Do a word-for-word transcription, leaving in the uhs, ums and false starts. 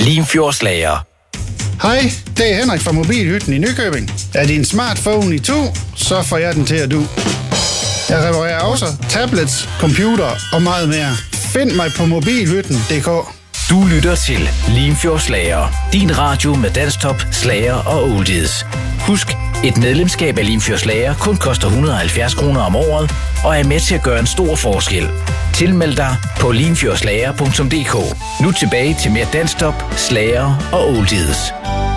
Limfjordslager. Hej, det er Henrik fra Mobilhytten i Nykøbing. Er din smartphone i to, så får jeg den til at du. Jeg reparerer også tablets, computer og meget mere. Find mig på mobilhytten punktum d k. Du lytter til Limfjordslager. Din radio med danstop, slager og oldies. Husk, et medlemskab af Limfjordslager kun koster et hundrede og halvfjerds kroner om året og er med til at gøre en stor forskel. Tilmeld dig på limfjordslager punktum d k. Nu tilbage til mere danstop, slager og oldies.